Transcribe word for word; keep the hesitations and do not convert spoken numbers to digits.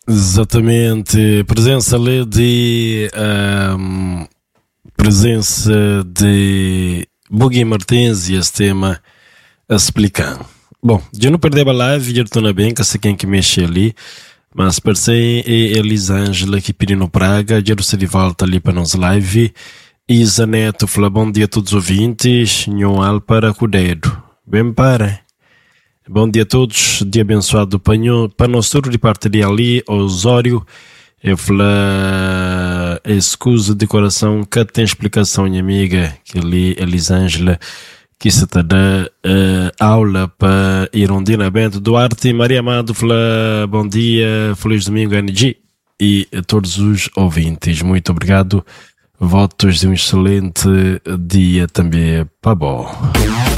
Exatamente, presença ali de ahm, presença de Boogie Martins e esse tema a explicar. Bom, eu não perdi a live, eu estou na bem, que sei quem que mexe ali, mas pensei é Elisângela que pediu no Praga, eu estou de volta ali para nos live. Isa Neto fala bom dia a todos os ouvintes, Nhoal para Cudeiro, bem para. Bom dia a todos, dia abençoado para nós todos de parte de ali, Osório. Eu falo, escusa de coração, que tem explicação, minha amiga, que ali, Elisângela, que se te dá uh, aula para Irondina Bento Duarte. Maria Amado fala, bom dia, feliz domingo, N G. E a todos os ouvintes, muito obrigado. Votos de um excelente dia também para bom.